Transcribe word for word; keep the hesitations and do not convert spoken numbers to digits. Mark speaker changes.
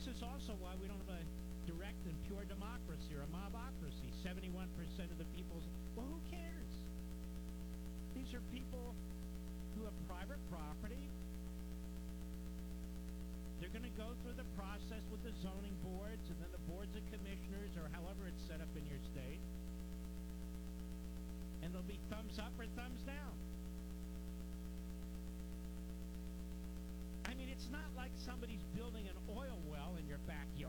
Speaker 1: This is also why we don't have a direct and pure democracy or a mobocracy. seventy-one percent of the people's, well, who cares? These are people who have private property. They're going to go through the process with the zoning boards and then the boards of commissioners or however it's set up in your state. And there'll be thumbs up or thumbs down. I mean, it's not like somebody's building an oil well in your backyard.